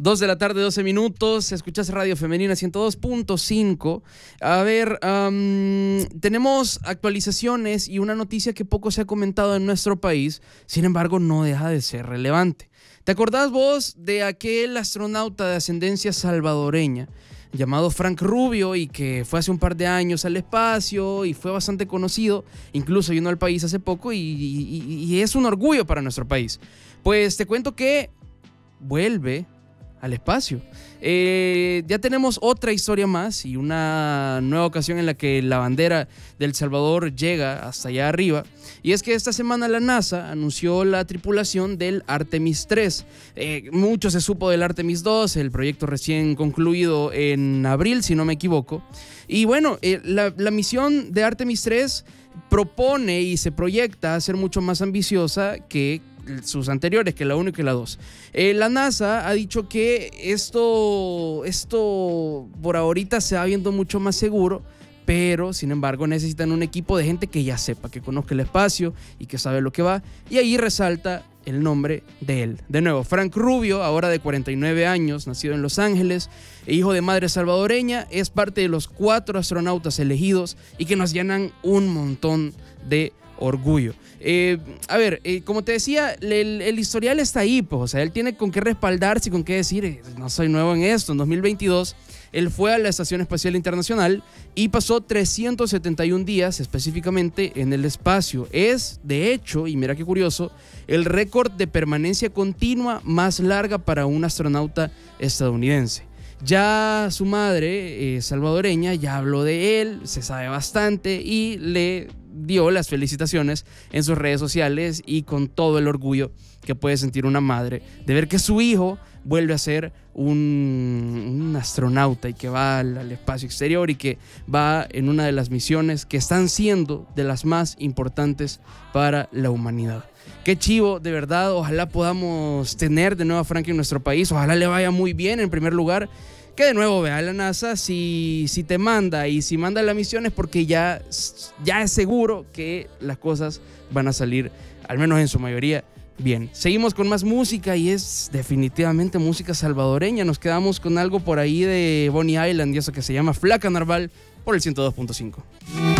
2 de la tarde, 12 minutos. Escuchas Radio Femenina 102.5. A ver, tenemos actualizaciones y una noticia que poco se ha comentado en nuestro país. Sin embargo, no deja de ser relevante. ¿Te acordás vos de aquel astronauta de ascendencia salvadoreña llamado Frank Rubio y que fue hace un par de años al espacio y fue bastante conocido? Incluso vino al país hace poco y es un orgullo para nuestro país. Pues te cuento que vuelve al espacio. Ya tenemos otra historia más y una nueva ocasión en la que la bandera de El Salvador llega hasta allá arriba. Y es que esta semana la NASA anunció la tripulación del Artemis 3. Mucho se supo del Artemis 2, el proyecto recién concluido en abril, si no me equivoco. Y bueno, la misión de Artemis 3 propone y se proyecta a ser mucho más ambiciosa que sus anteriores, que la 1 y que la 2. La NASA ha dicho que esto por ahorita se va viendo mucho más seguro, pero sin embargo necesitan un equipo de gente que ya sepa, que conozca el espacio y que sabe lo que va, y ahí resalta el nombre de él. De nuevo, Frank Rubio, ahora de 49 años, nacido en Los Ángeles, e hijo de madre salvadoreña, es parte de los 4 astronautas elegidos y que nos llenan un montón de orgullo. Como te decía, el historial está ahí, pues, o sea, él tiene con qué respaldarse y con qué decir, no soy nuevo en esto. En 2022, él fue a la Estación Espacial Internacional y pasó 371 días específicamente en el espacio. Es, de hecho, y mira qué curioso, el récord de permanencia continua más larga para un astronauta estadounidense. Ya su madre, salvadoreña, ya habló de él, se sabe bastante y le dio las felicitaciones en sus redes sociales y con todo el orgullo que puede sentir una madre de ver que su hijo vuelve a ser un astronauta y que va al espacio exterior y que va en una de las misiones que están siendo de las más importantes para la humanidad. Qué chivo, de verdad. Ojalá podamos tener de nuevo a Frank en nuestro país. Ojalá le vaya muy bien en primer lugar. Que de nuevo vea la NASA, si te manda y si manda la misión es porque ya es seguro que las cosas van a salir, al menos en su mayoría, bien. Seguimos con más música y es definitivamente música salvadoreña. Nos quedamos con algo por ahí de Bonnie Island y eso que se llama Flaca Narval por el 102.5.